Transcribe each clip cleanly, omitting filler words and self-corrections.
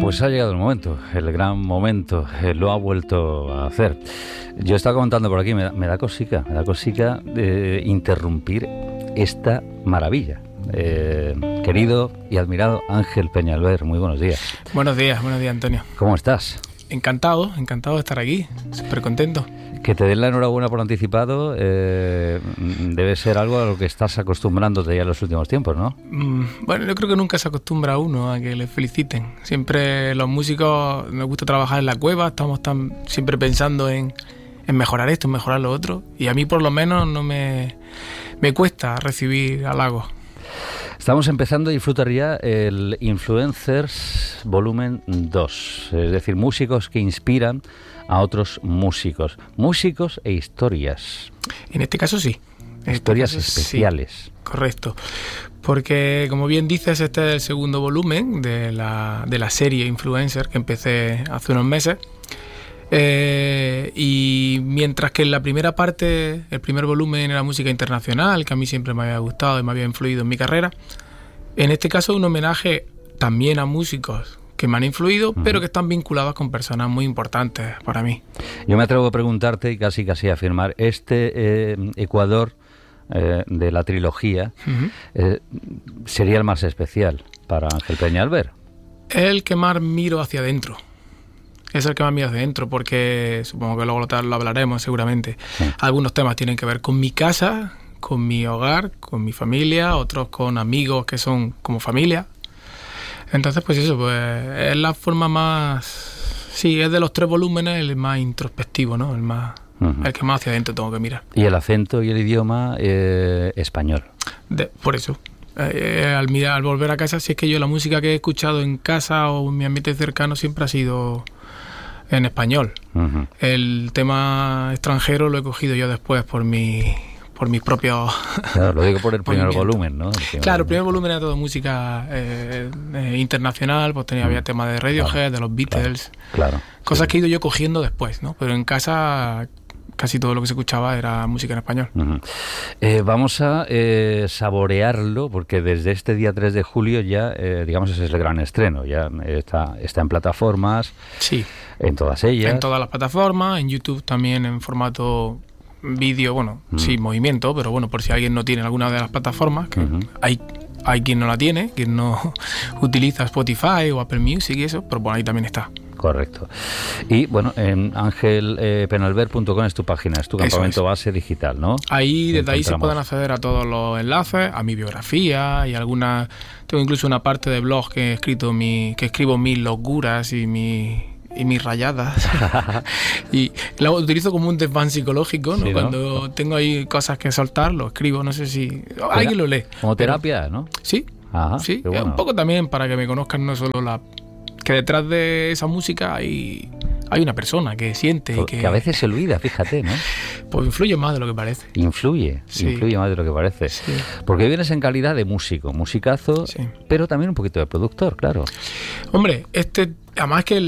Pues ha llegado el momento, el gran momento, lo ha vuelto a hacer. Yo estaba comentando por aquí, me da cosica interrumpir esta maravilla. Querido y admirado Ángel Peñalver, muy buenos días. Buenos días, Antonio. ¿Cómo estás? Encantado de estar aquí, súper contento. Que te den la enhorabuena por anticipado debe ser algo a lo que estás acostumbrándote ya en los últimos tiempos, ¿no? Bueno, yo creo que nunca se acostumbra uno a que le feliciten. Siempre los músicos nos gusta trabajar en la cueva, estamos siempre pensando en mejorar esto, en mejorar lo otro, y a mí por lo menos no me cuesta recibir halagos. Estamos empezando a disfrutar ya el Influencers Volumen 2, es decir, músicos que inspiran a otros músicos e historias. En este caso sí. Historias especiales. Sí, correcto. Porque, como bien dices, este es el segundo volumen de la serie Influencer que empecé hace unos meses. Y mientras que en la primera parte, el primer volumen era música internacional, que a mí siempre me había gustado y me había influido en mi carrera, en este caso un homenaje también a músicos que me han influido, pero que están vinculados con personas muy importantes para mí. Yo me atrevo a preguntarte y casi a afirmar, Ecuador de la trilogía sería el más especial para Ángel Peñalver. Es el que más miro hacia adentro. Es el que más miro hacia adentro, porque supongo que luego lo hablaremos seguramente. Sí. Algunos temas tienen que ver con mi casa, con mi hogar, con mi familia, otros con amigos que son como familia. Entonces, pues eso, pues es la forma más... Sí, es de los 3 volúmenes el más introspectivo, ¿no? El que más hacia adentro tengo que mirar. Y el acento y el idioma español. Por eso. Al volver a casa, si es que yo la música que he escuchado en casa o en mi ambiente cercano siempre ha sido en español. El tema extranjero lo he cogido yo después por mis propios... Claro, lo digo por el primer volumen, ¿no? El primer volumen era todo música internacional, pues había temas de Radiohead, de los Beatles, cosas que he ido yo cogiendo después, ¿no? Pero en casa casi todo lo que se escuchaba era música en español. Vamos a saborearlo, porque desde este día 3 de julio ya, digamos, ese es el gran estreno, ya está en plataformas, sí, en todas ellas. En todas las plataformas, en YouTube también en formato... vídeo, sí, movimiento, pero bueno, por si alguien no tiene alguna de las plataformas, que hay quien no la tiene, quien no utiliza Spotify o Apple Music y eso, pero bueno, ahí también está. Correcto. Y bueno, en angelpenalver.com es tu página, es tu campamento base digital, ¿no? Ahí, desde ahí se pueden acceder a todos los enlaces, a mi biografía y tengo incluso una parte de blog que escribo mis locuras y mis rayadas y lo utilizo como un desván psicológico, ¿no? Sí, ¿no? Cuando tengo ahí cosas que soltar, lo escribo, no sé si alguien lo lee. Como terapia, ¿no? Sí, sí, bueno. Un poco también para que me conozcan, no solo que detrás de esa música hay una persona que siente y que a veces se olvida, fíjate, ¿no? Pues influye más de lo que parece. Influye más de lo que parece. Sí. Porque vienes en calidad de musicazo, sí, pero también un poquito de productor, claro. Hombre, además que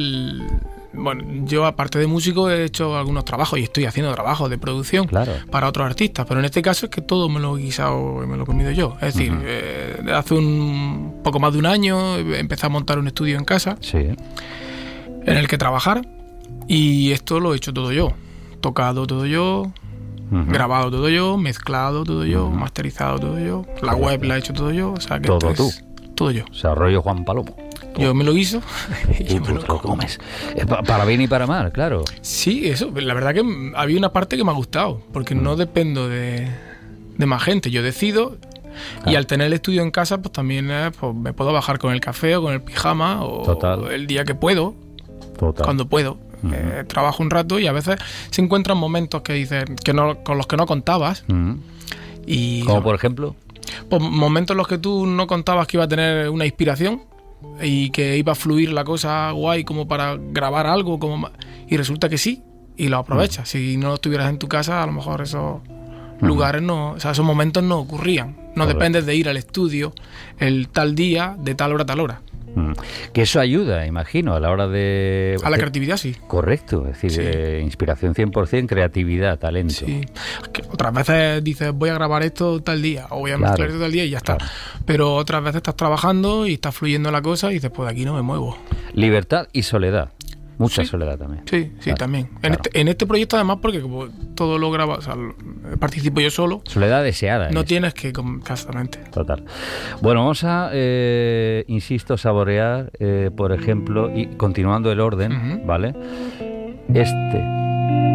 yo aparte de músico he hecho algunos trabajos y estoy haciendo trabajos de producción para otros artistas, pero en este caso es que todo me lo he guisado y me lo he comido yo. Es decir, hace un poco más de un año empecé a montar un estudio en casa en el que trabajar, y esto lo he hecho todo yo, tocado todo yo, grabado todo yo, mezclado todo yo, masterizado todo yo, la web la he hecho todo yo, o sea que todo yo. O sea, rollo Juan Palomo. Yo me lo guiso y yo me lo comes. Para bien y para mal, claro. Sí, eso. La verdad que había una parte que me ha gustado, porque no dependo de más gente. Yo decido, y al tener el estudio en casa, pues también me puedo bajar con el café o con el pijama o el día que puedo, cuando puedo. Trabajo un rato y a veces se encuentran momentos que dices con los que no contabas. Y, ¿como por ejemplo? Pues momentos en los que tú no contabas que iba a tener una inspiración y que iba a fluir la cosa guay como para grabar algo, y resulta que sí, y lo aprovechas. Si no estuvieras en tu casa, a lo mejor esos lugares esos momentos no ocurrían. No dependes de ir al estudio el tal día, de tal hora a tal hora. Que eso ayuda, imagino, a la hora de... A la creatividad, sí. Correcto, es decir, inspiración 100%, creatividad, talento. Sí. Que otras veces dices, voy a grabar esto tal día, o voy a mezclar esto tal día y ya está. Pero otras veces estás trabajando y está fluyendo la cosa y dices, pues de aquí no me muevo. Libertad y soledad. Mucha soledad también. Sí, claro, también. Claro. En este proyecto, además, porque como todo lo grabo, o sea, participo yo solo. Soledad deseada. No tienes que... Exactamente. Total. Bueno, vamos a, insisto, saborear, por ejemplo, y continuando el orden, ¿vale? Este